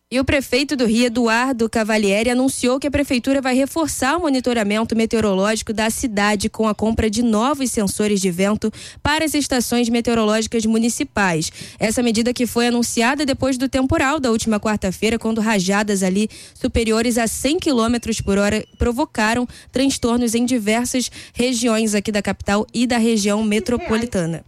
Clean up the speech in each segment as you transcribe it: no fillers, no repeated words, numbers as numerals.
E o prefeito do Rio, Eduardo Cavalieri, anunciou que a prefeitura vai reforçar o monitoramento meteorológico da cidade com a compra de novos sensores de vento para as estações meteorológicas municipais. Essa medida que foi anunciada depois do temporal da última quarta-feira, quando rajadas ali superiores a 100 km por hora provocaram transtornos em diversas regiões aqui da capital e da região metropolitana.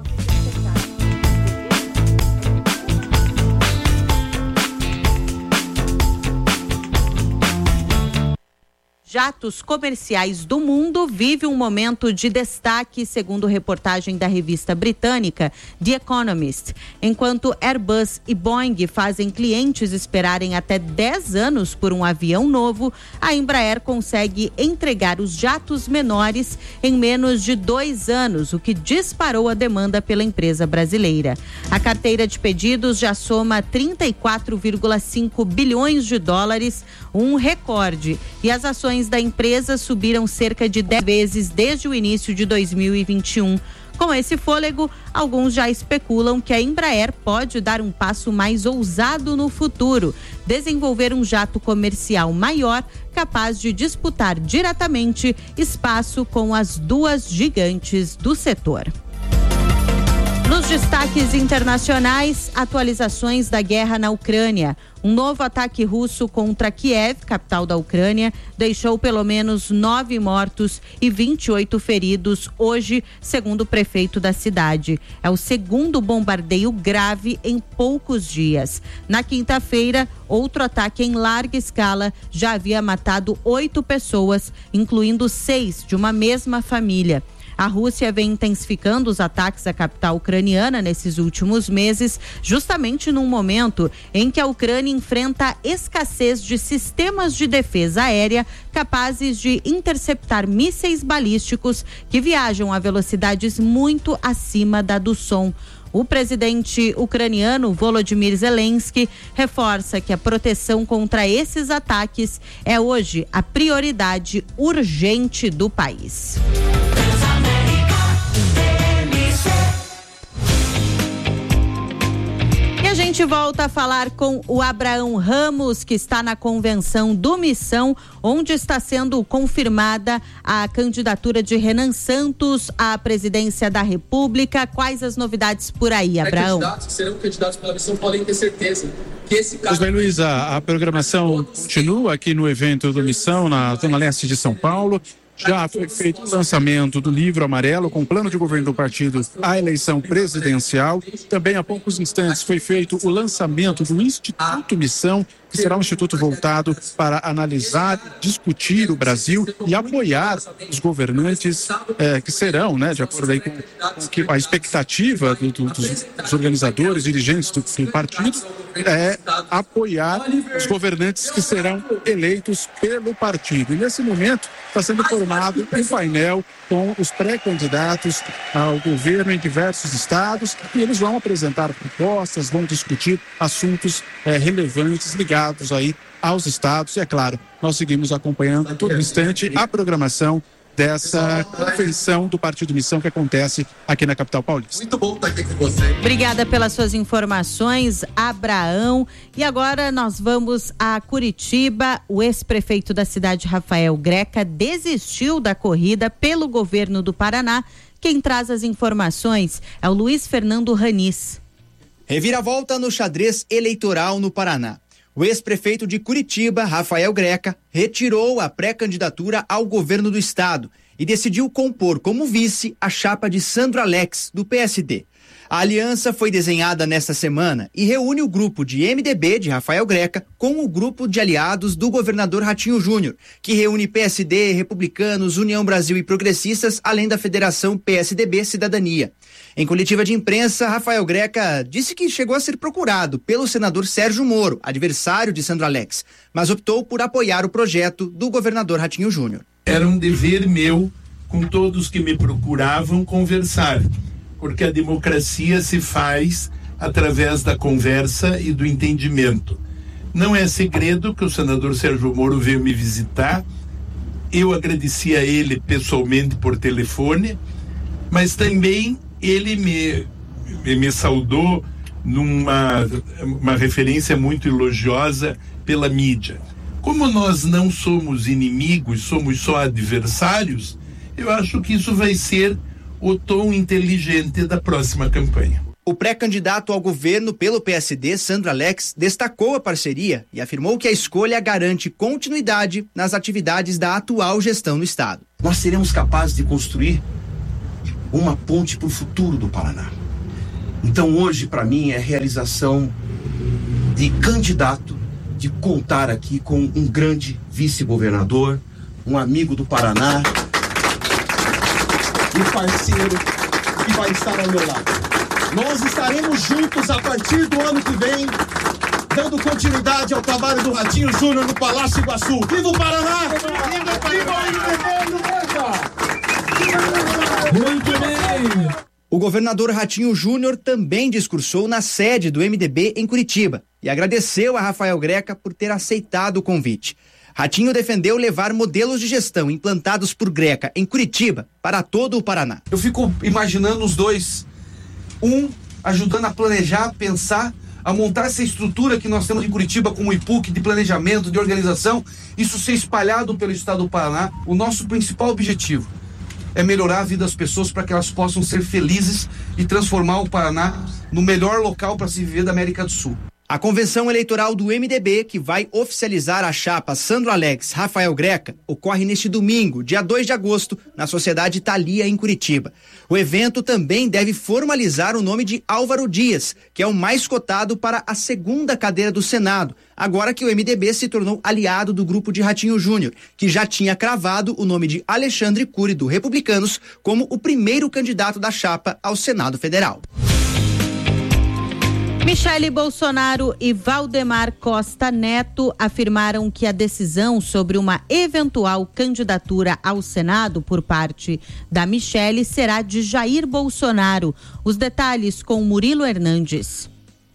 Jatos comerciais do mundo vive um momento de destaque, segundo reportagem da revista britânica The Economist. Enquanto Airbus e Boeing fazem clientes esperarem até 10 anos por um avião novo, a Embraer consegue entregar os jatos menores em menos de 2 anos, o que disparou a demanda pela empresa brasileira. A carteira de pedidos já soma 34,5 bilhões de dólares, um recorde, e as ações da empresa subiram cerca de 10 vezes desde o início de 2021. Com esse fôlego, alguns já especulam que a Embraer pode dar um passo mais ousado no futuro, desenvolver um jato comercial maior, capaz de disputar diretamente espaço com as duas gigantes do setor. Nos destaques internacionais, atualizações da guerra na Ucrânia. Um novo ataque russo contra Kiev, capital da Ucrânia, deixou pelo menos 9 mortos e 28 feridos hoje, segundo o prefeito da cidade. É o segundo bombardeio grave em poucos dias. Na quinta-feira, outro ataque em larga escala já havia matado 8 pessoas, incluindo 6 de uma mesma família. A Rússia vem intensificando os ataques à capital ucraniana nesses últimos meses, justamente num momento em que a Ucrânia enfrenta escassez de sistemas de defesa aérea capazes de interceptar mísseis balísticos que viajam a velocidades muito acima da do som. O presidente ucraniano Volodymyr Zelensky reforça que a proteção contra esses ataques é hoje a prioridade urgente do país. A gente volta a falar com o Abraão Ramos, que está na convenção do Missão, onde está sendo confirmada a candidatura de Renan Santos à presidência da República. Quais as novidades por aí, Abraão? Candidatos que serão candidatos pela Missão podem ter certeza que esse caso... Pois bem, Luísa, a programação continua aqui no evento do Missão, na Zona Leste de São Paulo. Já foi feito o lançamento do livro amarelo com o plano de governo do partido à eleição presidencial. Também há poucos instantes foi feito o lançamento do Instituto Missão, que será um instituto voltado para analisar, discutir o Brasil e apoiar os governantes que serão, né, de acordo aí com a expectativa dos organizadores, dirigentes do partido, apoiar os governantes que serão eleitos pelo partido. E nesse momento está sendo formado um painel com os pré-candidatos ao governo em diversos estados, e eles vão apresentar propostas, vão discutir assuntos relevantes ligados aí aos estados. E é claro, nós seguimos acompanhando a todo instante a programação dessa convenção do Partido Missão que acontece aqui na capital paulista. Muito bom estar aqui com você. Obrigada pelas suas informações, Abraão. E agora nós vamos a Curitiba. O ex-prefeito da cidade, Rafael Greca, desistiu da corrida pelo governo do Paraná. Quem traz as informações é o Luiz Fernando Ranis. Reviravolta no xadrez eleitoral no Paraná. O ex-prefeito de Curitiba, Rafael Greca, retirou a pré-candidatura ao governo do estado e decidiu compor como vice a chapa de Sandro Alex, do PSD. A aliança foi desenhada nesta semana e reúne o grupo de MDB de Rafael Greca com o grupo de aliados do governador Ratinho Júnior, que reúne PSD, republicanos, União Brasil e progressistas, além da Federação PSDB Cidadania. Em coletiva de imprensa, Rafael Greca disse que chegou a ser procurado pelo senador Sérgio Moro, adversário de Sandro Alex, mas optou por apoiar o projeto do governador Ratinho Júnior. Era um dever meu, com todos que me procuravam, conversar, porque a democracia se faz através da conversa e do entendimento. Não é segredo que o senador Sérgio Moro veio me visitar. Eu agradeci a ele pessoalmente por telefone, mas também ele me saudou uma referência muito elogiosa pela mídia. Como nós não somos inimigos, somos só adversários, eu acho que isso vai ser o tom inteligente da próxima campanha. O pré-candidato ao governo pelo PSD, Sandro Alex, destacou a parceria e afirmou que a escolha garante continuidade nas atividades da atual gestão no estado. Nós seremos capazes de construir uma ponte para o futuro do Paraná. Então hoje, para mim, é realização de candidato, de contar aqui com um grande vice-governador, um amigo do Paraná e parceiro que vai estar ao meu lado. Nós estaremos juntos a partir do ano que vem, dando continuidade ao trabalho do Ratinho Júnior no Palácio Iguaçu. Viva o Paraná! Muito bem! O governador Ratinho Júnior também discursou na sede do MDB em Curitiba e agradeceu a Rafael Greca por ter aceitado o convite. Ratinho defendeu levar modelos de gestão implantados por Greca em Curitiba para todo o Paraná. Eu fico imaginando os dois, ajudando a planejar, pensar, a montar essa estrutura que nós temos em Curitiba como IPUC, de planejamento, de organização, isso ser espalhado pelo estado do Paraná. O nosso principal objetivo é melhorar a vida das pessoas para que elas possam ser felizes e transformar o Paraná no melhor local para se viver da América do Sul. A convenção eleitoral do MDB, que vai oficializar a chapa Sandro Alex Rafael Greca, ocorre neste domingo, dia 2 de agosto, na Sociedade Thalia, em Curitiba. O evento também deve formalizar o nome de Álvaro Dias, que é o mais cotado para a segunda cadeira do Senado, agora que o MDB se tornou aliado do grupo de Ratinho Júnior, que já tinha cravado o nome de Alexandre Cury, do Republicanos, como o primeiro candidato da chapa ao Senado Federal. Michele Bolsonaro e Valdemar Costa Neto afirmaram que a decisão sobre uma eventual candidatura ao Senado por parte da Michele será de Jair Bolsonaro. Os detalhes com Murilo Hernandes.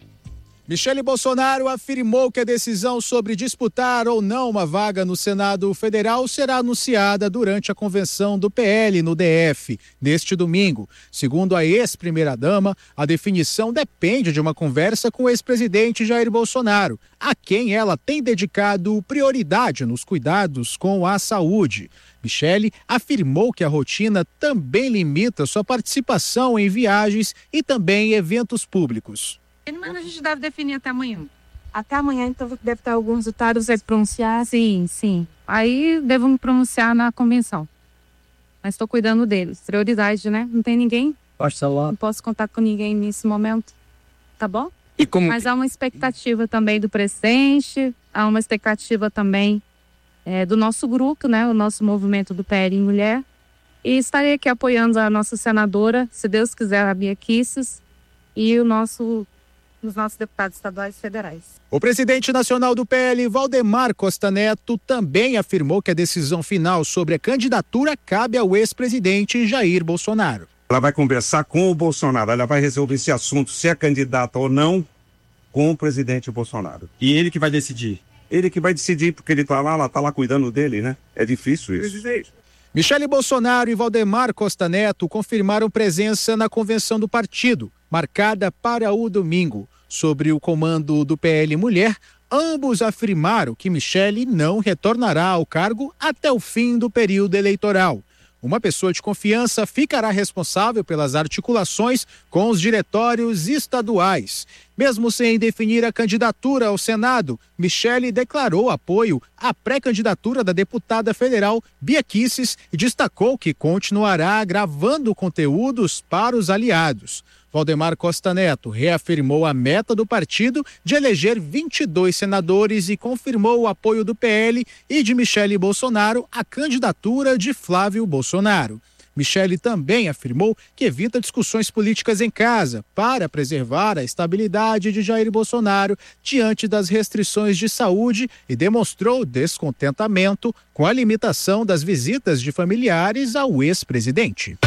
Michele Bolsonaro afirmou que a decisão sobre disputar ou não uma vaga no Senado Federal será anunciada durante a convenção do PL no DF, neste domingo. Segundo a ex-primeira-dama, a definição depende de uma conversa com o ex-presidente Jair Bolsonaro, a quem ela tem dedicado prioridade nos cuidados com a saúde. Michele afirmou que a rotina também limita sua participação em viagens e também em eventos públicos. Mas a gente deve definir até amanhã. Até amanhã, então, deve ter alguns resultados a pronunciar? Sim. Aí devo me pronunciar na convenção. Mas estou cuidando deles. Prioridade, né? Não tem ninguém. Não posso contar com ninguém nesse momento. Tá bom? Mas há uma expectativa também do presidente, há uma expectativa também do nosso grupo, né? O nosso movimento do PL em Mulher. E estarei aqui apoiando a nossa senadora, se Deus quiser, a Bia Kicis, e os nossos deputados estaduais e federais. O presidente nacional do PL, Valdemar Costa Neto, também afirmou que a decisão final sobre a candidatura cabe ao ex-presidente Jair Bolsonaro. Ela vai conversar com o Bolsonaro, ela vai resolver esse assunto, se é candidata ou não, com o presidente Bolsonaro. E ele que vai decidir? Ele que vai decidir, porque ele tá lá, ela tá lá cuidando dele, né? É difícil isso. Michele Bolsonaro e Valdemar Costa Neto confirmaram presença na convenção do partido, marcada para o domingo. Sobre o comando do PL Mulher, ambos afirmaram que Michele não retornará ao cargo até o fim do período eleitoral. Uma pessoa de confiança ficará responsável pelas articulações com os diretórios estaduais. Mesmo sem definir a candidatura ao Senado, Michele declarou apoio à pré-candidatura da deputada federal Bia Kicis e destacou que continuará gravando conteúdos para os aliados. Valdemar Costa Neto reafirmou a meta do partido de eleger 22 senadores e confirmou o apoio do PL e de Michele Bolsonaro à candidatura de Flávio Bolsonaro. Michele também afirmou que evita discussões políticas em casa para preservar a estabilidade de Jair Bolsonaro diante das restrições de saúde e demonstrou descontentamento com a limitação das visitas de familiares ao ex-presidente.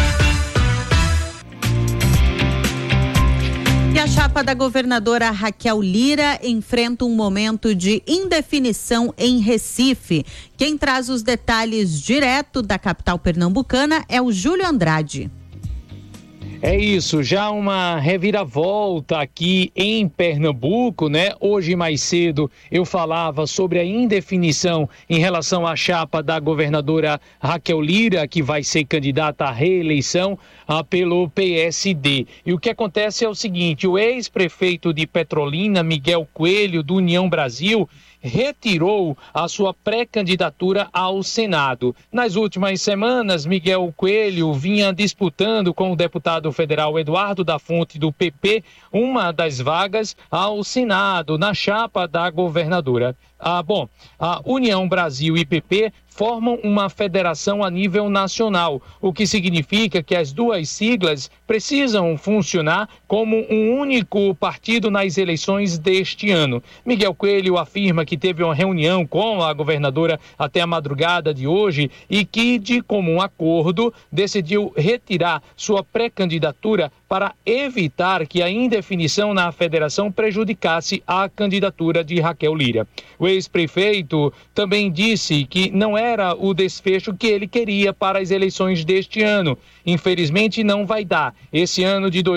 E a chapa da governadora Raquel Lira enfrenta um momento de indefinição em Recife. Quem traz os detalhes direto da capital pernambucana é o Júlio Andrade. É isso, já uma reviravolta aqui em Pernambuco, né? Hoje mais cedo eu falava sobre a indefinição em relação à chapa da governadora Raquel Lira, que vai ser candidata à reeleição pelo PSD. E o que acontece é o seguinte, o ex-prefeito de Petrolina, Miguel Coelho, do União Brasil, retirou a sua pré-candidatura ao Senado. Nas últimas semanas, Miguel Coelho vinha disputando com o deputado federal Eduardo da Fonte, do PP, uma das vagas ao Senado, na chapa da governadora. A União Brasil e PP formam uma federação a nível nacional, o que significa que as duas siglas precisam funcionar como um único partido nas eleições deste ano. Miguel Coelho afirma que teve uma reunião com a governadora até a madrugada de hoje e que, de comum acordo, decidiu retirar sua pré-candidatura para evitar que a indefinição na federação prejudicasse a candidatura de Raquel Lira. O ex-prefeito também disse que não era o desfecho que ele queria para as eleições deste ano. Infelizmente não vai dar. Esse ano de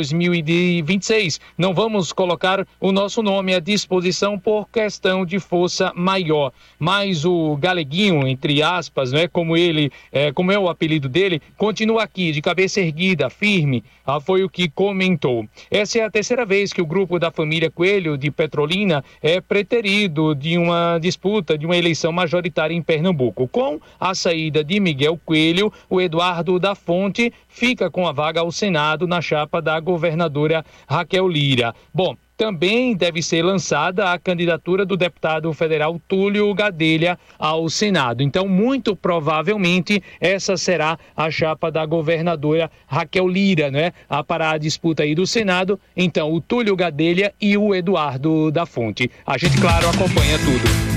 2026 não vamos colocar o nosso nome à disposição por questão de força maior. Mas o Galeguinho, entre aspas, né, como é o apelido dele, continua aqui de cabeça erguida, firme. Foi o que comentou. Essa é a terceira vez que o grupo da família Coelho de Petrolina é preterido de uma disputa de uma eleição majoritária em Pernambuco. Com a saída de Miguel Coelho, o Eduardo da Fonte fica com a vaga ao Senado na chapa da governadora Raquel Lira. Também deve ser lançada a candidatura do deputado federal Túlio Gadelha ao Senado. Então, muito provavelmente, essa será a chapa da governadora Raquel Lira, né? Para a disputa aí do Senado. Então, o Túlio Gadelha e o Eduardo da Fonte. A gente, claro, acompanha tudo.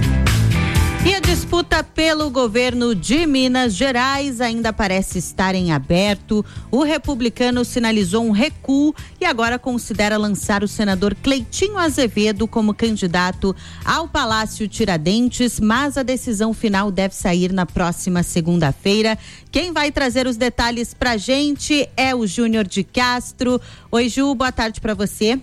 E a disputa pelo governo de Minas Gerais ainda parece estar em aberto. O republicano sinalizou um recuo e agora considera lançar o senador Cleitinho Azevedo como candidato ao Palácio Tiradentes, mas a decisão final deve sair na próxima segunda-feira. Quem vai trazer os detalhes pra gente é o Júnior de Castro. Oi, Ju, boa tarde para você.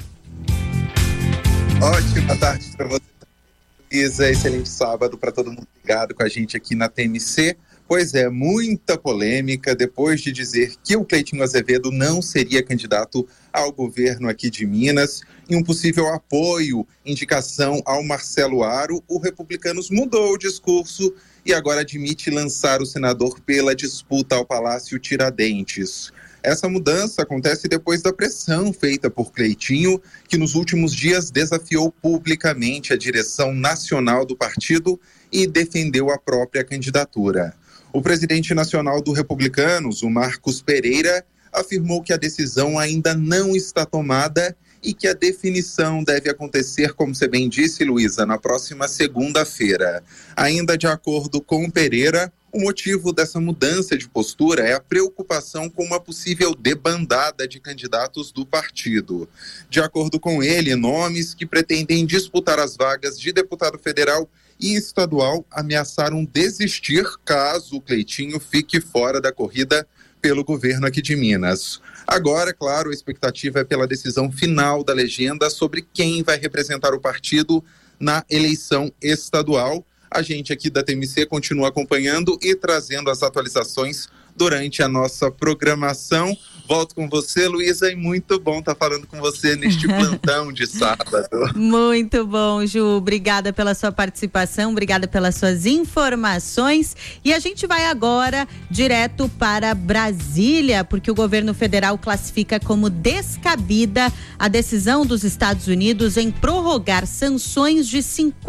Ótima tarde para você. Excelente sábado para todo mundo ligado com a gente aqui na TMC. Pois é, muita polêmica depois de dizer que o Cleitinho Azevedo não seria candidato ao governo aqui de Minas. Em um possível apoio, indicação ao Marcelo Aro, o Republicanos mudou o discurso e agora admite lançar o senador pela disputa ao Palácio Tiradentes. Essa mudança acontece depois da pressão feita por Cleitinho, que nos últimos dias desafiou publicamente a direção nacional do partido e defendeu a própria candidatura. O presidente nacional do Republicanos, o Marcos Pereira, afirmou que a decisão ainda não está tomada e que a definição deve acontecer, como você bem disse, Luísa, na próxima segunda-feira. Ainda de acordo com Pereira, o motivo dessa mudança de postura é a preocupação com uma possível debandada de candidatos do partido. De acordo com ele, nomes que pretendem disputar as vagas de deputado federal e estadual ameaçaram desistir caso o Cleitinho fique fora da corrida pelo governo aqui de Minas. Agora, claro, a expectativa é pela decisão final da legenda sobre quem vai representar o partido na eleição estadual. A gente aqui da TMC continua acompanhando e trazendo as atualizações durante a nossa programação. Volto com você, Luísa, e muito bom estar falando com você neste plantão de sábado. Muito bom, Ju. Obrigada pela sua participação, obrigada pelas suas informações. E a gente vai agora direto para Brasília, porque o governo federal classifica como descabida a decisão dos Estados Unidos em prorrogar sanções de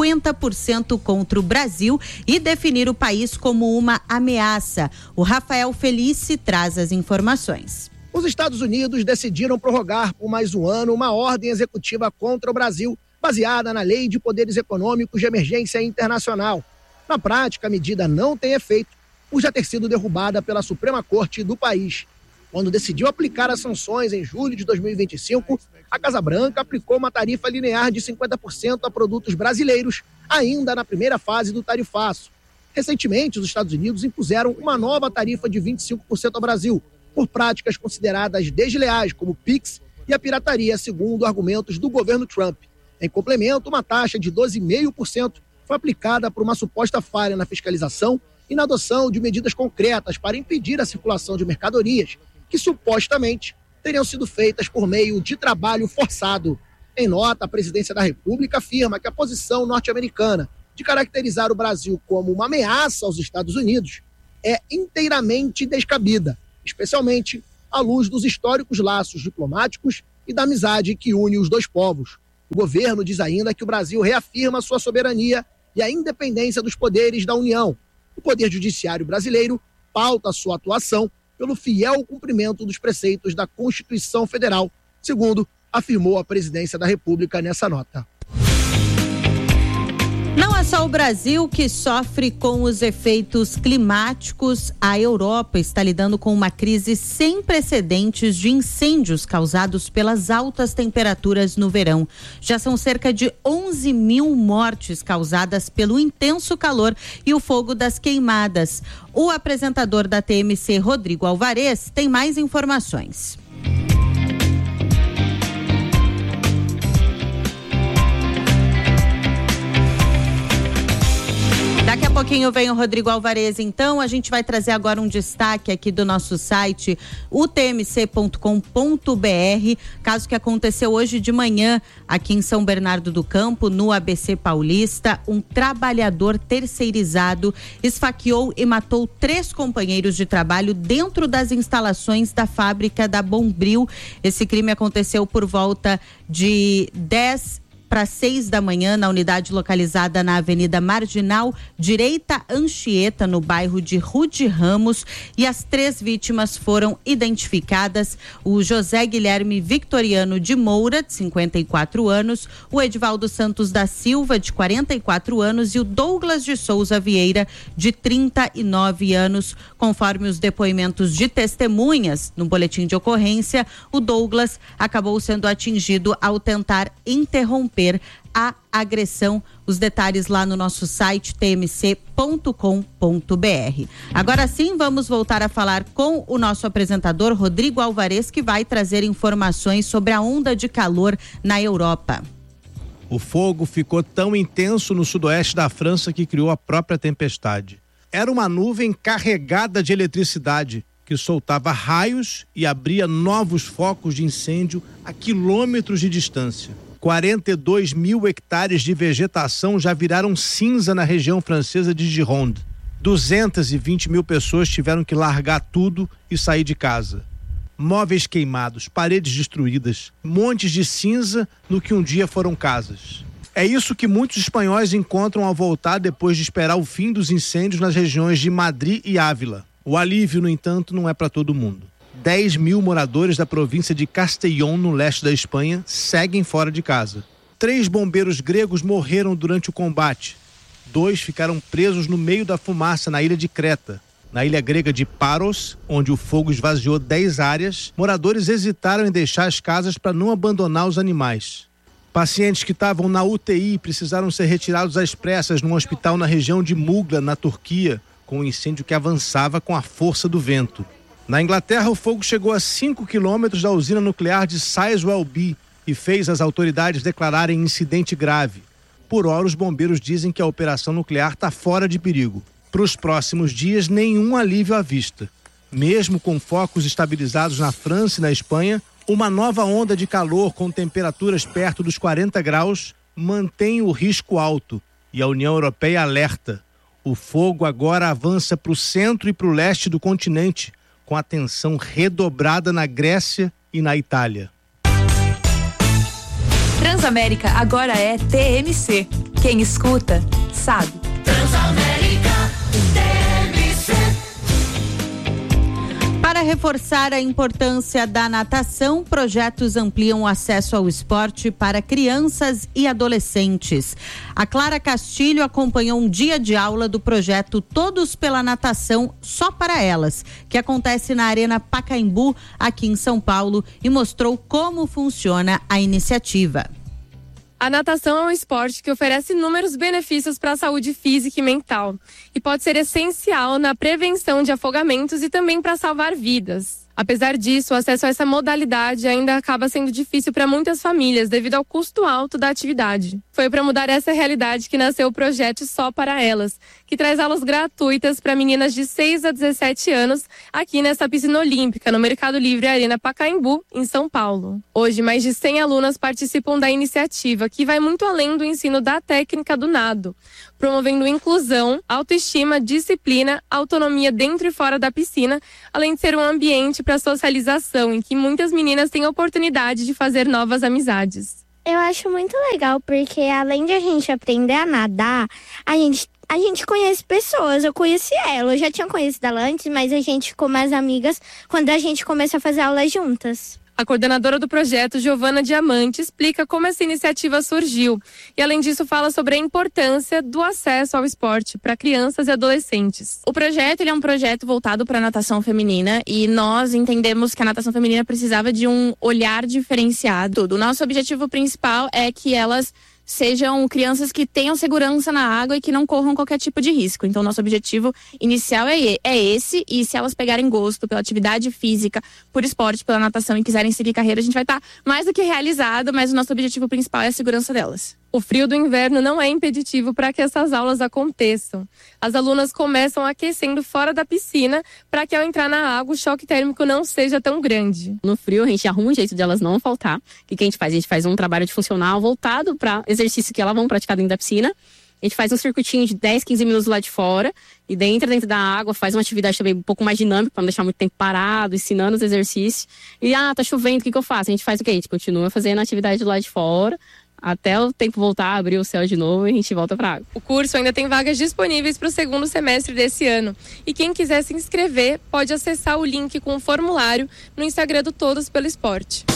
50% contra o Brasil e definir o país como uma ameaça. O Rafael Felice traz as informações. Os Estados Unidos decidiram prorrogar por mais um ano uma ordem executiva contra o Brasil, baseada na Lei de Poderes Econômicos de Emergência Internacional. Na prática, a medida não tem efeito, por já ter sido derrubada pela Suprema Corte do país. Quando decidiu aplicar as sanções em julho de 2025, a Casa Branca aplicou uma tarifa linear de 50% a produtos brasileiros, ainda na primeira fase do tarifaço. Recentemente, os Estados Unidos impuseram uma nova tarifa de 25% ao Brasil, por práticas consideradas desleais, como Pix e a pirataria, segundo argumentos do governo Trump. Em complemento, uma taxa de 12,5% foi aplicada por uma suposta falha na fiscalização e na adoção de medidas concretas para impedir a circulação de mercadorias que supostamente teriam sido feitas por meio de trabalho forçado. Em nota, a Presidência da República afirma que a posição norte-americana de caracterizar o Brasil como uma ameaça aos Estados Unidos é inteiramente descabida, especialmente à luz dos históricos laços diplomáticos e da amizade que une os dois povos. O governo diz ainda que o Brasil reafirma sua soberania e a independência dos poderes da União. O Poder Judiciário brasileiro pauta sua atuação pelo fiel cumprimento dos preceitos da Constituição Federal, segundo afirmou a Presidência da República nessa nota. Não é só o Brasil que sofre com os efeitos climáticos. A Europa está lidando com uma crise sem precedentes de incêndios causados pelas altas temperaturas no verão. Já são cerca de 11 mil mortes causadas pelo intenso calor e o fogo das queimadas. O apresentador da TMC, Rodrigo Alvarez, tem mais informações. Daqui a pouquinho vem o Rodrigo Alvarez, então a gente vai trazer agora um destaque aqui do nosso site, o tmc.com.br, caso que aconteceu hoje de manhã aqui em São Bernardo do Campo, no ABC Paulista. Um trabalhador terceirizado esfaqueou e matou 3 companheiros de trabalho dentro das instalações da fábrica da Bombril. Esse crime aconteceu por volta de 10 para 6 da manhã, na unidade localizada na Avenida Marginal Direita Anchieta, no bairro de Rude Ramos, e as 3 vítimas foram identificadas: o José Guilherme Victoriano de Moura, de 54 anos, o Edivaldo Santos da Silva, de 44 anos, e o Douglas de Souza Vieira, de 39 anos. Conforme os depoimentos de testemunhas no boletim de ocorrência, o Douglas acabou sendo atingido ao tentar interromper a agressão. Os detalhes lá no nosso site tmc.com.br. Agora sim, vamos voltar a falar com o nosso apresentador Rodrigo Alvarez, que vai trazer informações sobre a onda de calor na Europa. O fogo ficou tão intenso no sudoeste da França que criou a própria tempestade. Era uma nuvem carregada de eletricidade que soltava raios e abria novos focos de incêndio a quilômetros de distância. 42 mil hectares de vegetação já viraram cinza na região francesa de Gironde. 220 mil pessoas tiveram que largar tudo e sair de casa. Móveis queimados, paredes destruídas, montes de cinza no que um dia foram casas. É isso que muitos espanhóis encontram ao voltar depois de esperar o fim dos incêndios nas regiões de Madrid e Ávila. O alívio, no entanto, não é para todo mundo. 10 mil moradores da província de Castellón, no leste da Espanha, seguem fora de casa. 3 bombeiros gregos morreram durante o combate. 2 ficaram presos no meio da fumaça na ilha de Creta. Na ilha grega de Paros, onde o fogo esvaziou 10 áreas, moradores hesitaram em deixar as casas para não abandonar os animais. Pacientes que estavam na UTI precisaram ser retirados às pressas num hospital na região de Mugla, na Turquia, com um incêndio que avançava com a força do vento. Na Inglaterra, o fogo chegou a 5 quilômetros da usina nuclear de Sizewell B e fez as autoridades declararem incidente grave. Por hora, os bombeiros dizem que a operação nuclear está fora de perigo. Para os próximos dias, nenhum alívio à vista. Mesmo com focos estabilizados na França e na Espanha, uma nova onda de calor com temperaturas perto dos 40 graus mantém o risco alto e a União Europeia alerta. O fogo agora avança para o centro e para o leste do continente, com atenção redobrada na Grécia e na Itália. Transamérica agora é TMC. Quem escuta, sabe. Transamérica TMC. Para reforçar a importância da natação, projetos ampliam o acesso ao esporte para crianças e adolescentes. A Clara Castilho acompanhou um dia de aula do projeto Todos pela Natação Só para Elas, que acontece na Arena Pacaembu, aqui em São Paulo, e mostrou como funciona a iniciativa. A natação é um esporte que oferece inúmeros benefícios para a saúde física e mental e pode ser essencial na prevenção de afogamentos e também para salvar vidas. Apesar disso, o acesso a essa modalidade ainda acaba sendo difícil para muitas famílias devido ao custo alto da atividade. Foi para mudar essa realidade que nasceu o projeto Só para Elas, que traz aulas gratuitas para meninas de 6 a 17 anos aqui nessa piscina olímpica, no Mercado Livre Arena Pacaembu, em São Paulo. Hoje, mais de 100 alunas participam da iniciativa, que vai muito além do ensino da técnica do nado, promovendo inclusão, autoestima, disciplina, autonomia dentro e fora da piscina, além de ser um ambiente para socialização, em que muitas meninas têm a oportunidade de fazer novas amizades. Eu acho muito legal, porque além de a gente aprender a nadar, a gente conhece pessoas. Eu conheci ela, eu já tinha conhecido ela antes, mas a gente ficou mais amigas quando a gente começou a fazer aulas juntas. A coordenadora do projeto, Giovana Diamante, explica como essa iniciativa surgiu e, além disso, fala sobre a importância do acesso ao esporte para crianças e adolescentes. O projeto ele é um projeto voltado para a natação feminina e nós entendemos que a natação feminina precisava de um olhar diferenciado. O nosso objetivo principal é que elas sejam crianças que tenham segurança na água e que não corram qualquer tipo de risco. Então, nosso objetivo inicial é esse, e se elas pegarem gosto pela atividade física, por esporte, pela natação e quiserem seguir carreira, a gente vai estar mais do que realizado, mas o nosso objetivo principal é a segurança delas. O frio do inverno não é impeditivo para que essas aulas aconteçam. As alunas começam aquecendo fora da piscina para que ao entrar na água o choque térmico não seja tão grande. No frio a gente arruma um jeito de elas não faltar. O que a gente faz? A gente faz um trabalho de funcional voltado para exercício que elas vão praticar dentro da piscina. A gente faz um circuitinho de 10, 15 minutos lá de fora e dentro da água faz uma atividade também um pouco mais dinâmica para não deixar muito tempo parado, ensinando os exercícios. E tá chovendo, o que eu faço? A gente faz o quê? A gente continua fazendo a atividade lá de fora até o tempo voltar, abrir o céu de novo e a gente volta para a água. O curso ainda tem vagas disponíveis para o segundo semestre desse ano. E quem quiser se inscrever pode acessar o link com o formulário no Instagram do Todos pelo Esporte.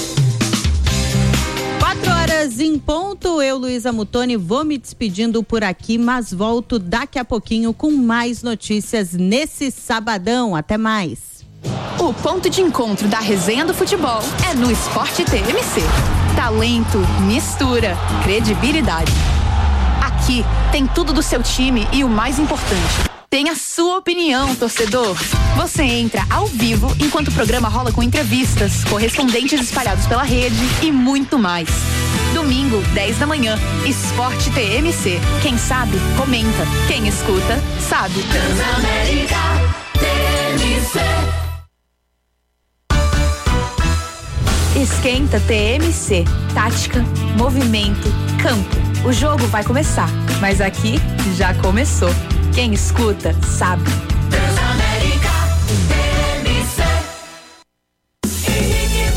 4h em ponto, eu, Luísa Mutoni, vou me despedindo por aqui, mas volto daqui a pouquinho com mais notícias nesse sabadão. Até mais. O ponto de encontro da resenha do futebol é no Esporte TMC. Talento, mistura, credibilidade. Aqui tem tudo do seu time e o mais importante, tem a sua opinião, torcedor. Você entra ao vivo enquanto o programa rola com entrevistas, correspondentes espalhados pela rede e muito mais. Domingo, 10 da manhã, Esporte TMC. Quem sabe, comenta. Quem escuta, sabe. Transamérica TMC. Esquenta TMC. Tática, movimento, campo. O jogo vai começar, mas aqui já começou. Quem escuta, sabe. Transamérica TMC. Henrique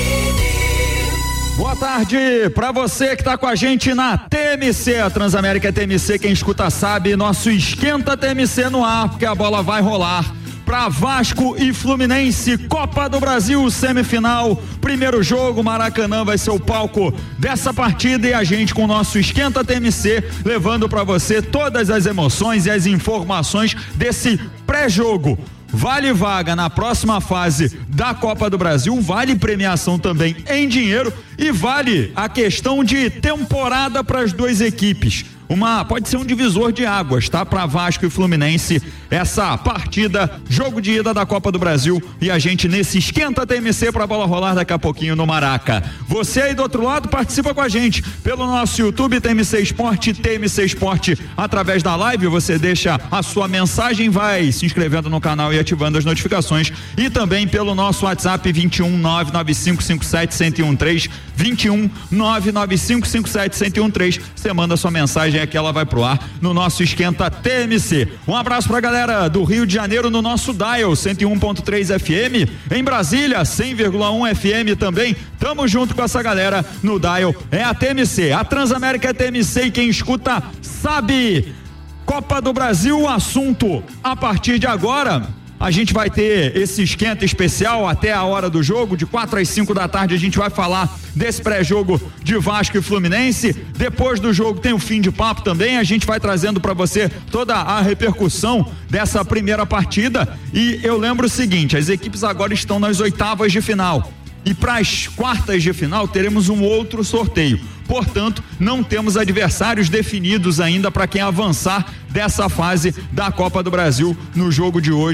Martini. Boa tarde para você que está com a gente na TMC, a Transamérica TMC, quem escuta sabe, nosso Esquenta TMC no ar, porque a bola vai rolar para Vasco e Fluminense, Copa do Brasil, semifinal, primeiro jogo, Maracanã vai ser o palco dessa partida e a gente com o nosso Esquenta TMC levando para você todas as emoções e as informações desse pré-jogo. Vale vaga na próxima fase da Copa do Brasil, vale premiação também em dinheiro e vale a questão de temporada para as duas equipes. Pode ser um divisor de águas, tá? Para Vasco e Fluminense, essa partida, jogo de ida da Copa do Brasil e a gente nesse Esquenta TMC pra bola rolar daqui a pouquinho no Maraca. Você aí do outro lado participa com a gente pelo nosso YouTube TMC Esporte através da live, você deixa a sua mensagem, vai se inscrevendo no canal e ativando as notificações e também pelo nosso WhatsApp 21 99557 1013 21 99557 1013. Você manda sua mensagem que ela vai pro ar no nosso Esquenta TMC. Um abraço pra galera do Rio de Janeiro no nosso dial 101.3 FM, em Brasília 100,1 FM também. Tamo junto com essa galera no dial. É a TMC, a Transamérica TMC e quem escuta sabe. Copa do Brasil, o assunto a partir de agora. A gente vai ter esse esquenta especial até a hora do jogo, de 4 às 5 da tarde a gente vai falar desse pré-jogo de Vasco e Fluminense. Depois do jogo tem o fim de papo também, a gente vai trazendo para você toda a repercussão dessa primeira partida. E eu lembro o seguinte, as equipes agora estão nas oitavas de final. E para as quartas de final teremos um outro sorteio. Portanto, não temos adversários definidos ainda para quem avançar dessa fase da Copa do Brasil no jogo de hoje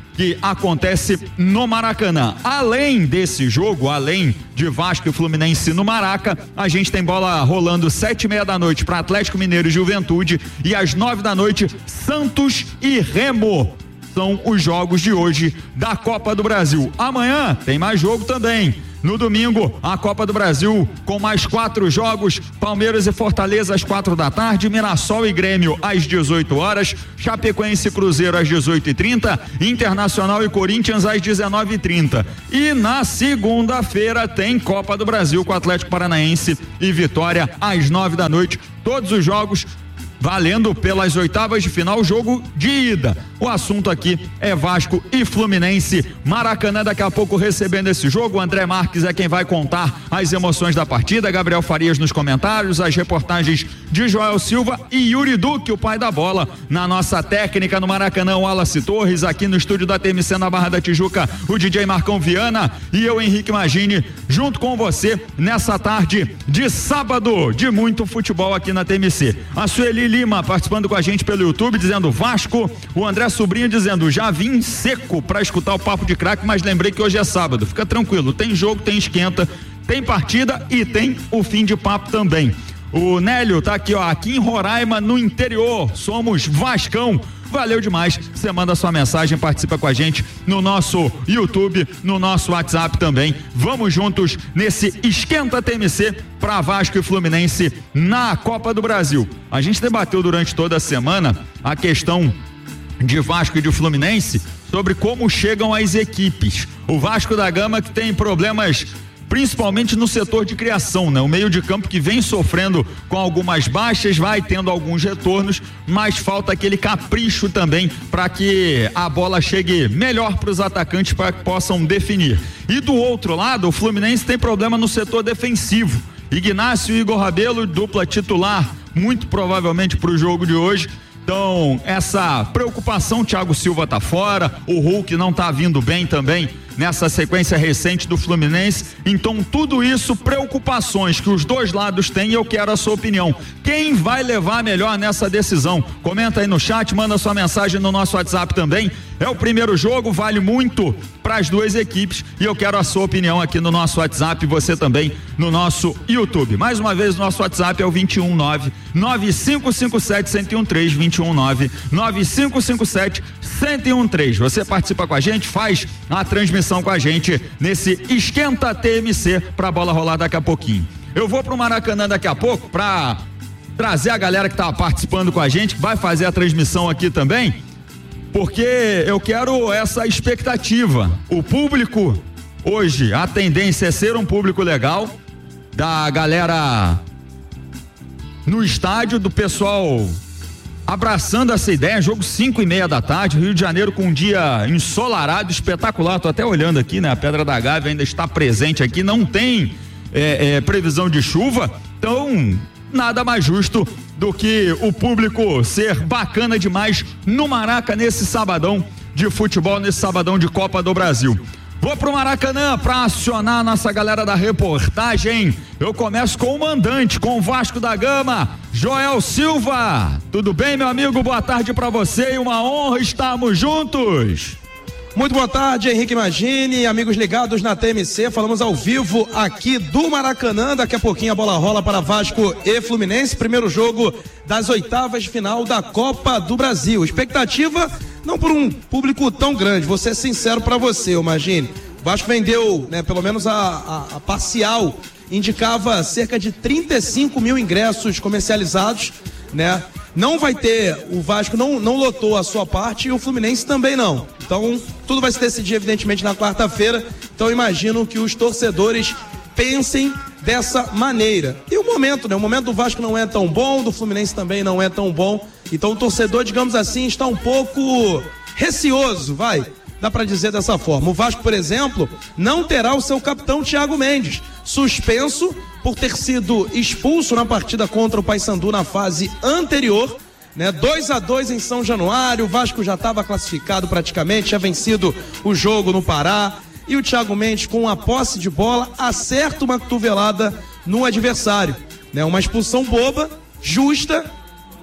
que acontece no Maracanã. Além desse jogo, além de Vasco e Fluminense no Maraca, a gente tem bola rolando 7:30 da noite para Atlético Mineiro e Juventude e às 9 da noite Santos e Remo. São os jogos de hoje da Copa do Brasil. Amanhã tem mais jogo também. No domingo, a Copa do Brasil com mais 4 jogos, Palmeiras e Fortaleza às 4 da tarde, Mirassol e Grêmio às 18 horas, Chapecoense e Cruzeiro às 18h30, Internacional e Corinthians às 19h30. E na segunda-feira tem Copa do Brasil com Atlético Paranaense e Vitória às 9 da noite. Todos os jogos valendo pelas oitavas de final, jogo de ida. O assunto aqui é Vasco e Fluminense. Maracanã daqui a pouco recebendo esse jogo. O André Marques é quem vai contar as emoções da partida. Gabriel Farias nos comentários, as reportagens de Joel Silva e Yuri Duque, o pai da bola, na nossa técnica no Maracanã, o Wallace Torres, aqui no estúdio da TMC na Barra da Tijuca, o DJ Marcão Viana e eu, Henrique Magini, junto com você nessa tarde de sábado de muito futebol aqui na TMC. A Sueli Lima participando com a gente pelo YouTube, dizendo Vasco. O André Sobrinho dizendo, já vim seco para escutar o Papo de Craque, mas lembrei que hoje é sábado. Fica tranquilo, tem jogo, tem esquenta, tem partida e tem o fim de papo também. O Nélio tá aqui, ó, aqui em Roraima, no interior, somos Vascão. Valeu demais, você manda sua mensagem, participa com a gente no nosso YouTube, no nosso WhatsApp também. Vamos juntos nesse Esquenta TMC para Vasco e Fluminense na Copa do Brasil. A gente debateu durante toda a semana a questão de Vasco e de Fluminense sobre como chegam as equipes. O Vasco da Gama que tem problemas principalmente no setor de criação, né? O meio de campo que vem sofrendo com algumas baixas, vai tendo alguns retornos, mas falta aquele capricho também para que a bola chegue melhor para os atacantes para que possam definir. E do outro lado, o Fluminense tem problema no setor defensivo. Ignácio e Igor Rabelo, dupla titular, muito provavelmente para o jogo de hoje. Então, essa preocupação, Thiago Silva tá fora, o Hulk não tá vindo bem também nessa sequência recente do Fluminense. Então, tudo isso, preocupações que os dois lados têm, e eu quero a sua opinião. Quem vai levar melhor nessa decisão? Comenta aí no chat, manda sua mensagem no nosso WhatsApp também. É o primeiro jogo, vale muito para as duas equipes e eu quero a sua opinião aqui no nosso WhatsApp, você também no nosso YouTube. Mais uma vez, o nosso WhatsApp é o 219-9557-1013, 219-9557-1013. Você participa com a gente, faz a transmissão com a gente nesse Esquenta TMC para a bola rolar daqui a pouquinho. Eu vou pro Maracanã daqui a pouco para trazer a galera que tá participando com a gente, que vai fazer a transmissão aqui também, porque eu quero essa expectativa. O público hoje, a tendência é ser um público legal, da galera no estádio, do pessoal abraçando essa ideia. Jogo 5:30 da tarde, Rio de Janeiro com um dia ensolarado, espetacular. Tô até olhando aqui, né? A Pedra da Gávea ainda está presente aqui, não tem previsão de chuva, então nada mais justo do que o público ser bacana demais no Maraca nesse sabadão de futebol, nesse sabadão de Copa do Brasil. Vou pro Maracanã para acionar a nossa galera da reportagem. Eu começo com o mandante, com o Vasco da Gama, Joel Silva. Tudo bem, meu amigo? Boa tarde para você e uma honra estarmos juntos. Muito boa tarde, Henrique Magini, amigos ligados na TMC, falamos ao vivo aqui do Maracanã. Daqui a pouquinho a bola rola para Vasco e Fluminense, primeiro jogo das oitavas de final da Copa do Brasil. Expectativa não por um público tão grande, vou ser sincero para você, Magini. O Vasco vendeu, né, pelo menos a parcial, indicava cerca de 35 mil ingressos comercializados, né? Não vai ter, o Vasco não lotou a sua parte e o Fluminense também não. Então, tudo vai se decidir, evidentemente, na quarta-feira. Então, eu imagino que os torcedores pensem dessa maneira. E o momento, né? O momento do Vasco não é tão bom, do Fluminense também não é tão bom. Então, o torcedor, digamos assim, está um pouco receoso, dá pra dizer dessa forma. O Vasco, por exemplo, não terá o seu capitão Thiago Mendes, suspenso por ter sido expulso na partida contra o Paysandu na fase anterior, né? 2-2 em São Januário. O Vasco já estava classificado praticamente, tinha vencido o jogo no Pará, e o Thiago Mendes, com a posse de bola, acerta uma cotovelada no adversário, né? Uma expulsão boba, justa,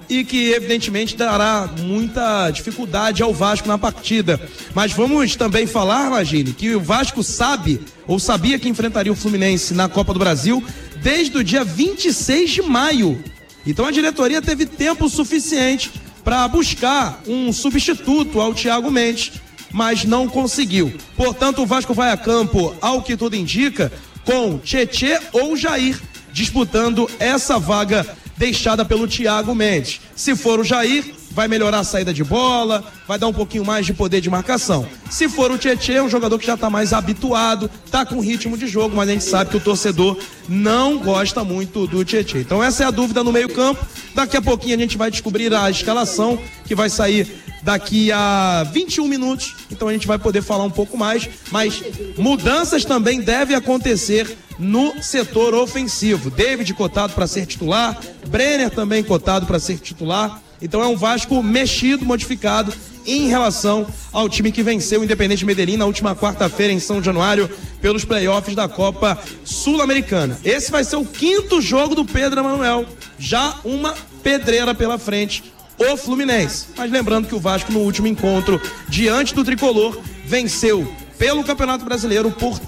e que evidentemente dará muita dificuldade ao Vasco na partida. Mas vamos também falar, Magine, que o Vasco sabe, ou sabia que enfrentaria o Fluminense na Copa do Brasil desde o dia 26 de maio. Então a diretoria teve tempo suficiente para buscar um substituto ao Thiago Mendes, mas não conseguiu. Portanto, o Vasco vai a campo, ao que tudo indica, com Tietê ou Jair, disputando essa vaga deixada pelo Thiago Mendes. Se for o Jair, vai melhorar a saída de bola, vai dar um pouquinho mais de poder de marcação. Se for o Tietê, é um jogador que já está mais habituado, está com ritmo de jogo, mas a gente sabe que o torcedor não gosta muito do Tietê. Então essa é a dúvida no meio-campo. Daqui a pouquinho a gente vai descobrir a escalação, que vai sair daqui a 21 minutos, então a gente vai poder falar um pouco mais, mas mudanças também devem acontecer no setor ofensivo. David cotado para ser titular, Brenner também cotado para ser titular, então é um Vasco mexido, modificado em relação ao time que venceu o Independente Medellín na última quarta-feira em São Januário pelos playoffs da Copa Sul-Americana. Esse vai ser o 5º jogo do Pedro Emanuel, já uma pedreira pela frente, o Fluminense. Mas lembrando que o Vasco no último encontro diante do Tricolor venceu pelo Campeonato Brasileiro por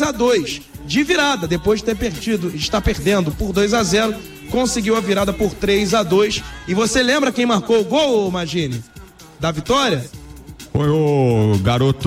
3-2 de virada, depois de ter perdido, está perdendo por 2-0, conseguiu a virada por 3-2. E você lembra quem marcou o gol, Magine, da vitória? Foi o garoto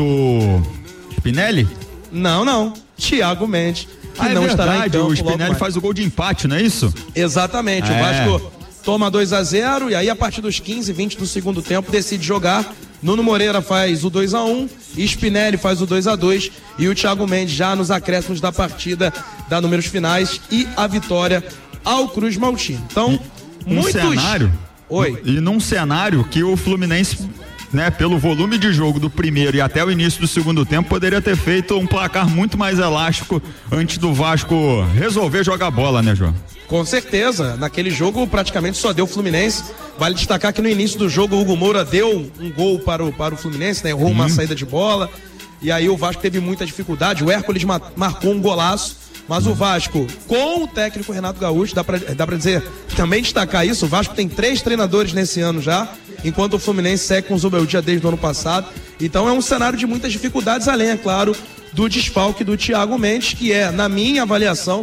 Spinelli? Não, Thiago Mendes, que não verdade, estará em campo. O Spinelli faz o gol de empate, não é isso? Exatamente, o Vasco toma 2-0 e aí a partir dos 15, 20 do segundo tempo decide jogar. Nuno Moreira faz o 2-1, Spinelli faz o 2-2 e o Thiago Mendes já nos acréscimos da partida dá números finais e a vitória ao Cruz Maltino. Então, cenário. Oi. E num cenário que o Fluminense, né, pelo volume de jogo do primeiro e até o início do segundo tempo, poderia ter feito um placar muito mais elástico antes do Vasco resolver jogar bola, né, João? Com certeza, naquele jogo praticamente só deu o Fluminense. Vale destacar que no início do jogo o Hugo Moura deu um gol para o Fluminense, né? Errou uma saída de bola, e aí o Vasco teve muita dificuldade. O Hércules marcou um golaço, mas o Vasco, com o técnico Renato Gaúcho, dá pra dizer, também destacar isso, o Vasco tem 3 treinadores nesse ano já, enquanto o Fluminense segue com o Zubeldia desde o ano passado. Então é um cenário de muitas dificuldades, além, é claro, do desfalque do Thiago Mendes, que é, na minha avaliação,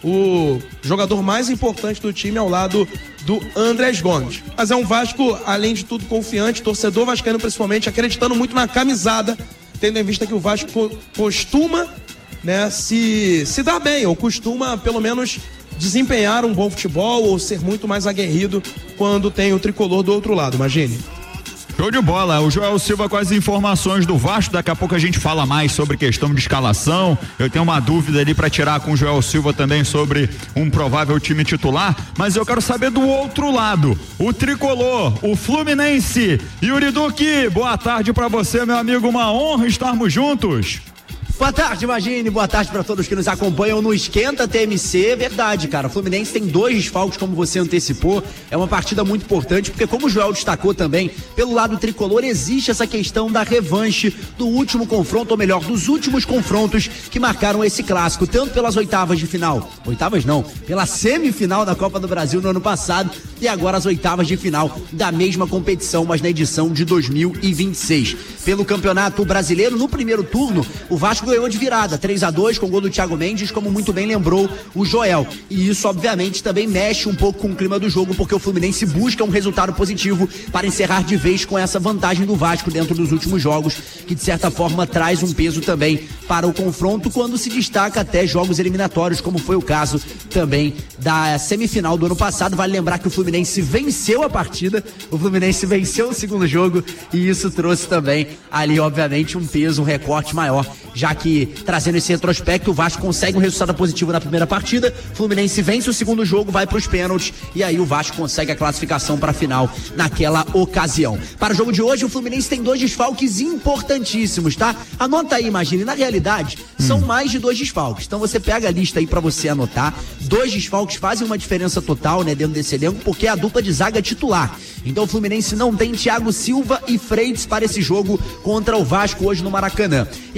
o jogador mais importante do time ao lado do Andrés Gomes. Mas é um Vasco, além de tudo, confiante, torcedor vascaíno principalmente, acreditando muito na camisada, tendo em vista que o Vasco costuma, né, se dar bem, ou costuma, pelo menos, desempenhar um bom futebol ou ser muito mais aguerrido quando tem o tricolor do outro lado, imagine. Show de bola, o Joel Silva com as informações do Vasco, daqui a pouco a gente fala mais sobre questão de escalação, eu tenho uma dúvida ali para tirar com o Joel Silva também sobre um provável time titular, mas eu quero saber do outro lado, o tricolor, o Fluminense. Yuri Duque, boa tarde para você, meu amigo, uma honra estarmos juntos. Boa tarde, Magine, boa tarde para todos que nos acompanham no Esquenta TMC. Verdade, cara, o Fluminense tem 2 desfalques, como você antecipou, é uma partida muito importante, porque como o Joel destacou também, pelo lado tricolor existe essa questão da revanche do último confronto, ou melhor, dos últimos confrontos que marcaram esse clássico, tanto pelas oitavas de final, pela semifinal da Copa do Brasil no ano passado, e agora as oitavas de final da mesma competição, mas na edição de 2026. Pelo Campeonato Brasileiro, no primeiro turno, o Vasco ganhou de virada, 3-2, com o gol do Thiago Mendes, como muito bem lembrou o Joel. E isso, obviamente, também mexe um pouco com o clima do jogo, porque o Fluminense busca um resultado positivo para encerrar de vez com essa vantagem do Vasco dentro dos últimos jogos, que de certa forma traz um peso também para o confronto, quando se destaca até jogos eliminatórios, como foi o caso também da semifinal do ano passado. Vale lembrar que o Fluminense venceu a partida, o Fluminense venceu o segundo jogo, e isso trouxe também ali, obviamente, um peso, um recorte maior, já que, trazendo esse retrospecto, o Vasco consegue um resultado positivo na primeira partida, Fluminense vence o segundo jogo, vai para os pênaltis, e aí o Vasco consegue a classificação para a final naquela ocasião. Para o jogo de hoje, o Fluminense tem 2 desfalques importantíssimos, tá? Anota aí, imagine, na realidade, são mais de 2 desfalques, então você pega a lista aí para você anotar. 2 desfalques fazem uma diferença total, né, dentro desse elenco, porque é a dupla de zaga titular. Então o Fluminense não tem Thiago Silva e Freitas para esse jogo contra o Vasco hoje no Maracanã. E a história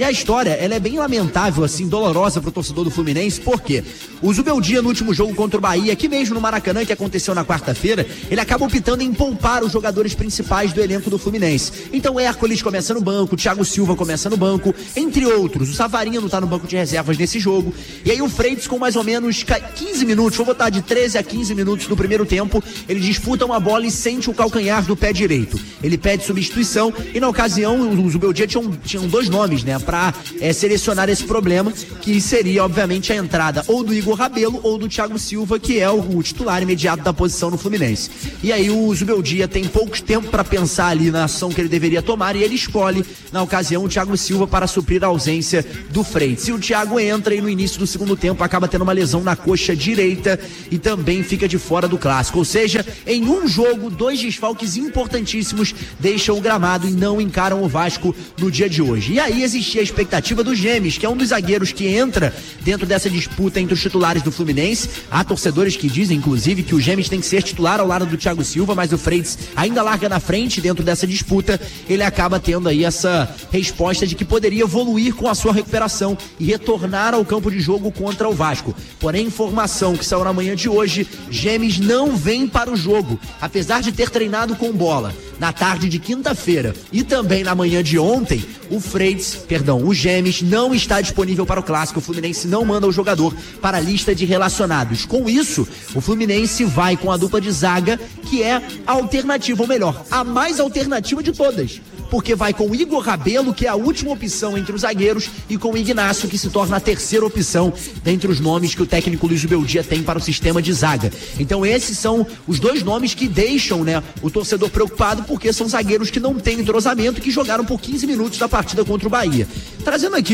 vitória, ela é bem lamentável, assim, dolorosa pro torcedor do Fluminense, porque o Zubeldia no último jogo contra o Bahia, aqui mesmo no Maracanã, que aconteceu na quarta-feira, ele acaba optando em poupar os jogadores principais do elenco do Fluminense. Então Hércules começa no banco, o Thiago Silva começa no banco, entre outros. O Savarino tá no banco de reservas nesse jogo. E aí o Freitas, com mais ou menos 15 minutos, vou botar de 13 a 15 minutos do primeiro tempo, ele disputa uma bola e sente o calcanhar do pé direito. Ele pede substituição e na ocasião o Zubeldia tinham dois nomes, né, pra selecionar esse problema, que seria obviamente a entrada ou do Igor Rabelo ou do Thiago Silva, que é o titular imediato da posição no Fluminense. E aí o Zubeldia tem pouco tempo para pensar ali na ação que ele deveria tomar e ele escolhe na ocasião o Thiago Silva para suprir a ausência do Freitas. E o Thiago entra e no início do segundo tempo acaba tendo uma lesão na coxa direita e também fica de fora do clássico. Ou seja, em um jogo, 2 desfalques importantíssimos deixam o gramado e não encaram o Vasco no dia de hoje. E aí existia a expectativa do Gemes, que é um dos zagueiros que entra dentro dessa disputa entre os titulares do Fluminense. Há torcedores que dizem, inclusive, que o Gemes tem que ser titular ao lado do Thiago Silva, mas o Freitas ainda larga na frente dentro dessa disputa. Ele acaba tendo aí essa resposta de que poderia evoluir com a sua recuperação e retornar ao campo de jogo contra o Vasco. Porém, informação que saiu na manhã de hoje, Gemes não vem para o jogo, apesar de ter treinado com bola na tarde de quinta-feira e também na manhã de ontem. O Gemes não está disponível para o clássico. O Fluminense não manda o jogador para a lista de relacionados. Com isso, o Fluminense vai com a dupla de zaga, que é a alternativa, ou melhor, a mais alternativa de todas. Porque vai com o Igor Rabelo, que é a última opção entre os zagueiros, e com o Ignacio, que se torna a terceira opção dentre os nomes que o técnico Luiz Zubeldia tem para o sistema de zaga. Então esses são os dois nomes que deixam, né, o torcedor preocupado, porque são zagueiros que não têm entrosamento e que jogaram por 15 minutos da partida contra o Bahia. Trazendo aqui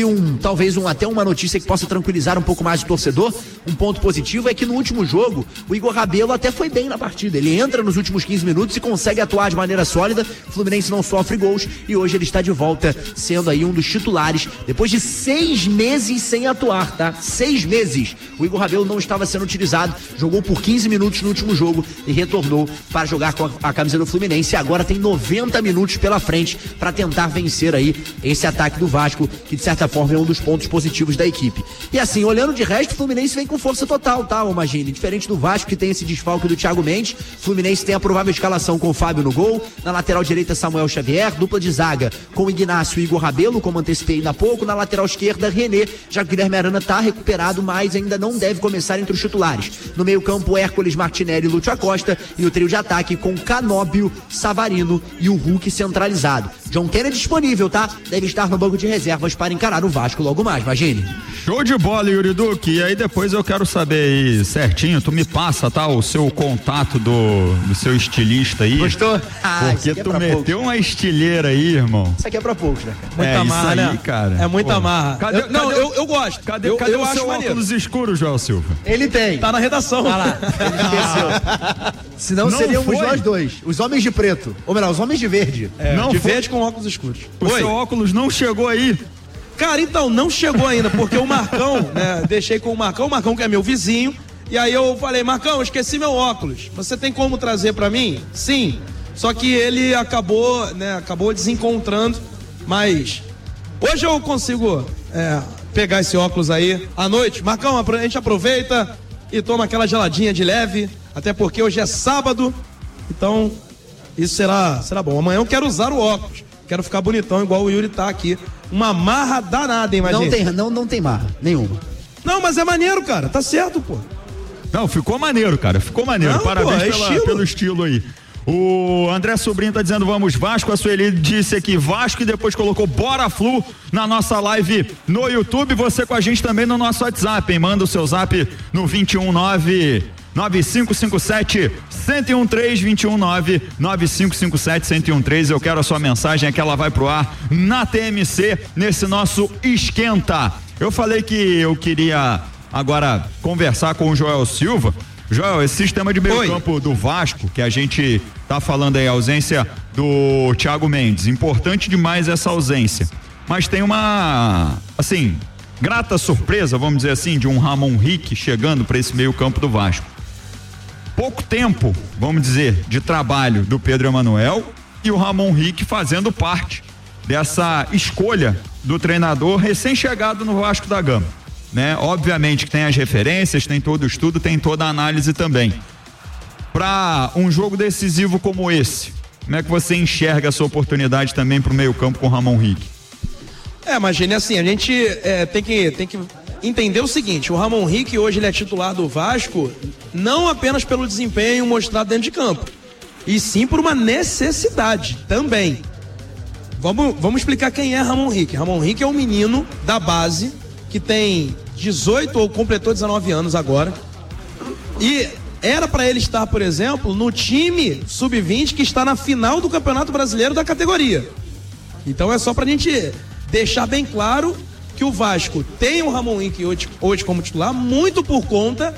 até uma notícia que possa tranquilizar um pouco mais o torcedor, um ponto positivo é que no último jogo o Igor Rabelo até foi bem na partida. Ele entra nos últimos 15 minutos e consegue atuar de maneira sólida. O Fluminense não sofre gols e hoje ele está de volta, sendo aí um dos titulares, depois de 6 meses sem atuar, tá? 6 meses. O Igor Rabelo não estava sendo utilizado, jogou por 15 minutos no último jogo e retornou para jogar com a camisa do Fluminense. E agora tem 90 minutos pela frente para tentar vencer aí esse ataque do Vasco, que de certa forma é um dos pontos positivos da equipe. E assim, olhando de resto, o Fluminense vem com força total, tá, Magini? Diferente do Vasco, que tem esse desfalque do Thiago Mendes, o Fluminense tem a provável escalação com o Fábio no gol, na lateral direita Samuel Xavier, dupla de zaga com Ignacio e Igor Rabelo, como antecipei ainda há pouco, na lateral esquerda René, já que o Guilherme Arana está recuperado, mas ainda não deve começar entre os titulares. No meio campo, Hércules, Martinelli e Lúcio Acosta, e o trio de ataque com Canóbio, Savarino e o Hulk centralizado. John Kennedy disponível, tá? Deve estar no banco de reservas para encarar o Vasco logo mais, Magine. Show de bola, Yuri Duque. E aí depois eu quero saber aí certinho, tu me passa, tá, o seu contato do seu estilista aí. Gostou? Porque tu meteu uma estileira aí, irmão. Isso aqui é pra poucos, né, cara? Muita amarra, isso aí, né? cara. É muita amarra. Eu gosto. Cadê eu o acho seu maneiro. óculos escuros, Joel Silva? Ele tem. Tá na redação. Olha lá, ele esqueceu. Senão Não seríamos foi? nós dois, os homens de preto. Ou melhor, os homens de verde. Não de foi? verde com óculos escuros. O seu óculos não chegou aí? Cara, então, não chegou ainda, porque o Marcão, né, deixei com o Marcão que é meu vizinho, e aí eu falei, Marcão, esqueci meu óculos, você tem como trazer pra mim? Sim, só que ele acabou desencontrando, mas hoje eu consigo pegar esse óculos aí à noite. Marcão, a gente aproveita e toma aquela geladinha de leve, até porque hoje é sábado, então isso será bom. Amanhã eu quero usar o óculos, quero ficar bonitão igual o Yuri tá aqui. Uma marra danada, hein, imagina? Não tem marra, nenhuma. Não, mas é maneiro, cara, tá certo, pô. Não, ficou maneiro, cara, ficou maneiro. Não, parabéns pô, pelo estilo aí. O André Sobrinho tá dizendo vamos Vasco, a Sueli disse aqui Vasco e depois colocou Bora Flu na nossa live no YouTube. Você com a gente também no nosso WhatsApp, hein? Manda o seu zap no 219-9557-1013, 219-9557-1013. Eu quero a sua mensagem, é que ela vai pro ar na TMC, nesse nosso Esquenta. Eu falei que eu queria agora conversar com o Joel Silva. Joel, esse sistema de meio campo do Vasco, que a gente tá falando aí, a ausência do Thiago Mendes, importante demais essa ausência, mas tem uma, assim, grata surpresa, vamos dizer assim, de um Ramon Rick chegando para esse meio campo do Vasco. Pouco tempo, vamos dizer, de trabalho do Pedro Emanuel e o Ramon Rick fazendo parte dessa escolha do treinador recém-chegado no Vasco da Gama, né? Obviamente que tem as referências, tem todo o estudo, tem toda a análise também. Para um jogo decisivo como esse, como é que você enxerga essa oportunidade também para o meio-campo com o Ramon Rick? Imagine assim, a gente tem que entender o seguinte: o Ramon Rick hoje ele é titular do Vasco não apenas pelo desempenho mostrado dentro de campo, e sim por uma necessidade também. Vamos explicar quem é Ramon Rick. Ramon Rick é um menino da base que tem 18 ou completou 19 anos agora, e era para ele estar, por exemplo, no time sub-20 que está na final do Campeonato Brasileiro da categoria. Então é só pra gente deixar bem claro que o Vasco tem o Ramon Rick hoje como titular muito por conta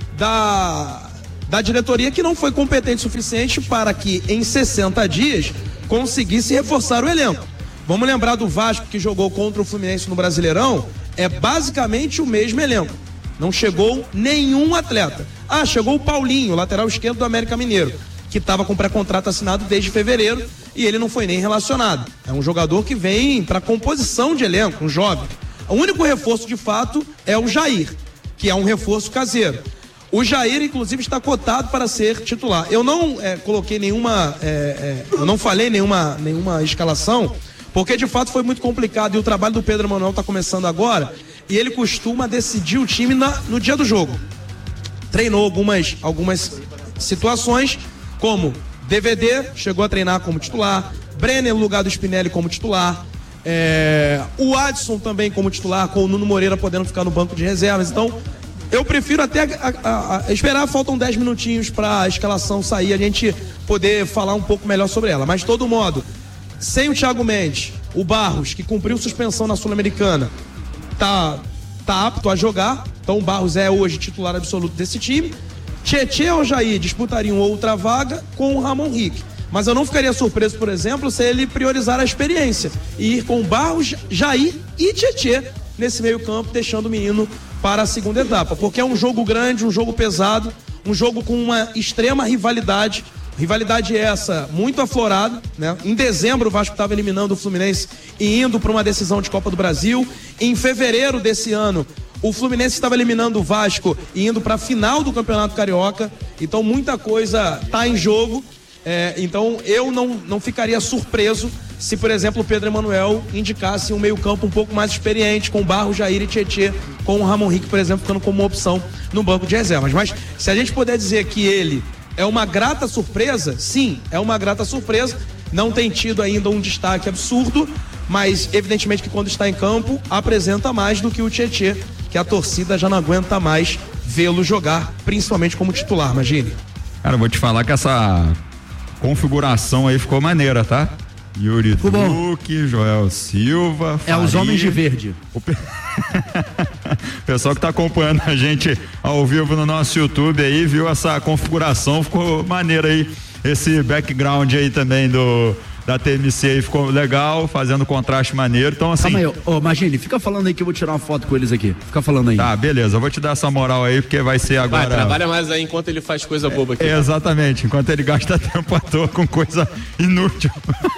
da diretoria, que não foi competente o suficiente para que em 60 dias conseguisse reforçar o elenco. Vamos lembrar do Vasco que jogou contra o Fluminense no Brasileirão, é basicamente o mesmo elenco. Não chegou nenhum atleta. Chegou o Paulinho, lateral esquerdo do América Mineiro, que estava com pré-contrato assinado desde fevereiro e ele não foi nem relacionado. É um jogador que vem para composição de elenco, um jovem. O único reforço de fato é o Jair, que é um reforço caseiro. O Jair, inclusive, está cotado para ser titular. Eu não coloquei nenhuma, eu não falei nenhuma escalação, porque de fato foi muito complicado e o trabalho do Pedro Manuel está começando agora e ele costuma decidir o time no dia do jogo. Treinou algumas situações, como DVD, chegou a treinar como titular, Brenner no lugar do Spinelli como titular, o Adson também como titular, com o Nuno Moreira podendo ficar no banco de reservas. Então eu prefiro até esperar, faltam 10 minutinhos para a escalação sair, a gente poder falar um pouco melhor sobre ela. Mas de todo modo, sem o Thiago Mendes, o Barros, que cumpriu suspensão na Sul-Americana, tá apto a jogar. Então o Barros é hoje titular absoluto desse time. Tietê ou Jair disputariam outra vaga com o Ramon Rick. Mas eu não ficaria surpreso, por exemplo, se ele priorizar a experiência e ir com Barros, Jair e Tietê nesse meio campo, deixando o menino para a segunda etapa. Porque é um jogo grande, um jogo pesado, um jogo com uma extrema rivalidade. Rivalidade essa muito aflorada, né? Em dezembro o Vasco estava eliminando o Fluminense e indo para uma decisão de Copa do Brasil. Em fevereiro desse ano, o Fluminense estava eliminando o Vasco e indo para a final do Campeonato Carioca. Então muita coisa está em jogo. Então eu não ficaria surpreso se, por exemplo, o Pedro Emanuel indicasse um meio-campo um pouco mais experiente, com Barros, Jair e Tietê, com o Ramon Rick, por exemplo, ficando como opção no banco de reservas. Mas se a gente puder dizer que ele é uma grata surpresa, sim, é uma grata surpresa. Não tem tido ainda um destaque absurdo, mas evidentemente que quando está em campo apresenta mais do que o Tietê, que a torcida já não aguenta mais vê-lo jogar, principalmente como titular, imagine. Cara, eu vou te falar que essa configuração aí ficou maneira, tá? Yuri Truque, Joel Silva, Faria. Os homens de verde. O pessoal que tá acompanhando a gente ao vivo no nosso YouTube aí, viu essa configuração, ficou maneira aí, esse background aí também da TMC aí ficou legal, fazendo contraste maneiro. Então assim. Calma aí, Magine, fica falando aí que eu vou tirar uma foto com eles aqui. Fica falando aí. Tá, beleza, eu vou te dar essa moral aí, porque vai ser agora. Trabalha mais aí enquanto ele faz coisa boba aqui. Exatamente, enquanto ele gasta tempo à toa com coisa inútil.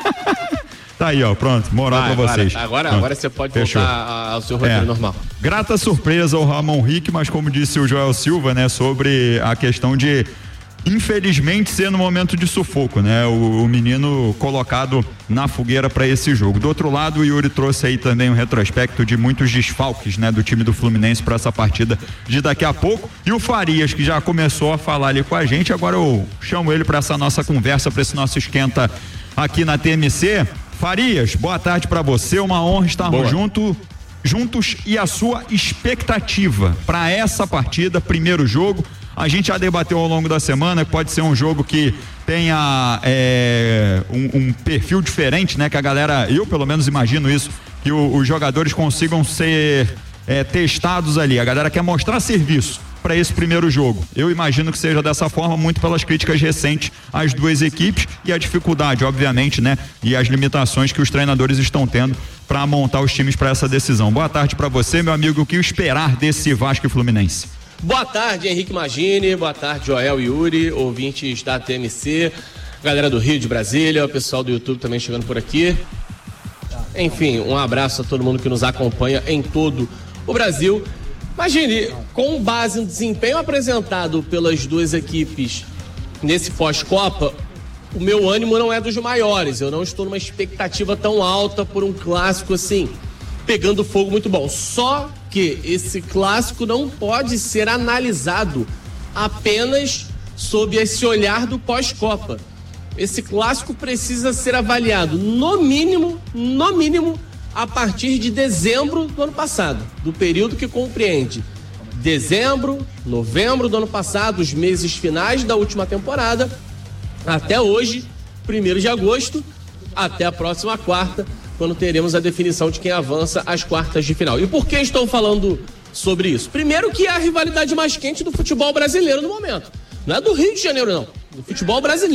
Tá aí, ó, pronto, moral pra vocês. Agora você pode voltar ao seu roteiro normal. Grata surpresa o Ramon Rick, mas como disse o Joel Silva, né, sobre a questão de, infelizmente, ser no momento de sufoco, né, o menino colocado na fogueira para esse jogo. Do outro lado, o Yuri trouxe aí também um retrospecto de muitos desfalques, né, do time do Fluminense para essa partida de daqui a pouco, e o Farias, que já começou a falar ali com a gente, agora eu chamo ele para essa nossa conversa, para esse nosso esquenta aqui na TMC. Farias, boa tarde para você, uma honra estarmos juntos e a sua expectativa para essa partida, primeiro jogo. A gente já debateu ao longo da semana que pode ser um jogo que tenha um perfil diferente, né? Que a galera, eu pelo menos imagino isso, que os jogadores consigam ser testados ali. A galera quer mostrar serviço para esse primeiro jogo. Eu imagino que seja dessa forma, muito pelas críticas recentes às duas equipes e a dificuldade, obviamente, né? E as limitações que os treinadores estão tendo para montar os times para essa decisão. Boa tarde para você, meu amigo. O que esperar desse Vasco e Fluminense? Boa tarde, Henrique Magini. Boa tarde, Joel e Yuri, ouvintes da TMC, galera do Rio, de Brasília, o pessoal do YouTube também chegando por aqui. Enfim, um abraço a todo mundo que nos acompanha em todo o Brasil. Imagine, com base no desempenho apresentado pelas duas equipes nesse pós-Copa, o meu ânimo não é dos maiores. Eu não estou numa expectativa tão alta por um clássico assim, pegando fogo muito bom. Só que esse clássico não pode ser analisado apenas sob esse olhar do pós-Copa. Esse clássico precisa ser avaliado, no mínimo, a partir de dezembro do ano passado, do período que compreende dezembro, novembro do ano passado, os meses finais da última temporada, até hoje, 1º de agosto, até a próxima quarta, quando teremos a definição de quem avança às quartas de final. E por que estou falando sobre isso? Primeiro que é a rivalidade mais quente do futebol brasileiro no momento. Não é do Rio de Janeiro, não. Do futebol brasileiro.